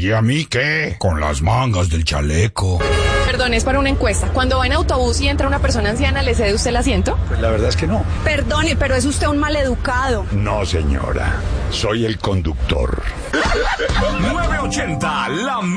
¿Y a mí qué? Con las mangas del chaleco. Perdón, es para una encuesta. Cuando va en autobús y entra una persona anciana, ¿le cede usted el asiento? Pues la verdad es que no. Perdone, pero es usted un maleducado. No, señora. Soy el conductor. 980, la